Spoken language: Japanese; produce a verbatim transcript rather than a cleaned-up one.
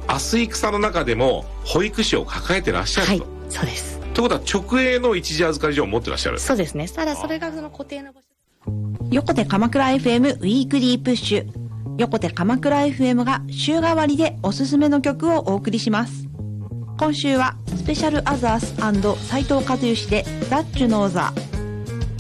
アスイクサの中でも保育士を抱えてらっしゃると。 はい、そうです。 ということは直営の一時預かり所を持ってらっしゃる。 そうですね。ただそれがその固定の場所。 横手鎌倉 エフエム ウィークリープッシュ。横手鎌倉 エフエム が週替わりでおすすめの曲をお送りします。今週はスペシャルアザース&斉藤和義でザッチュノーザー。